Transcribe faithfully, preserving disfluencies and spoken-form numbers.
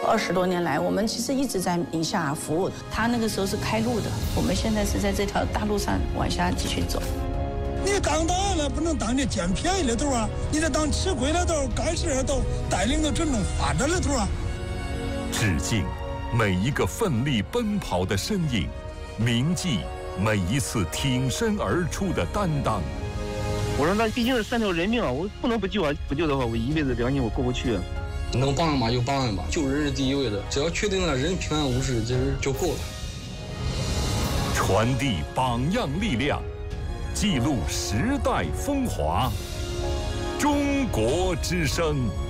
二十多年来，我们其实一直在宁夏服务。他那个时候是开路的，我们现在是在这条大路上往下继续走。 你刚到了，不能当你捡便宜的头啊，你得当吃亏的头、干事的头，带领着真正发展的头啊。 致敬每一个奋力奔跑的身影，铭记每一次挺身而出的担当。 我说那毕竟是三条人命啊，我不能不救啊！不救的话，我一辈子良心我过不去啊。 能帮人吧就帮人吧，救人是第一位的，只要确定了人平安无事，其实就够了。 传递榜样力量，记录时代风华。中国之声。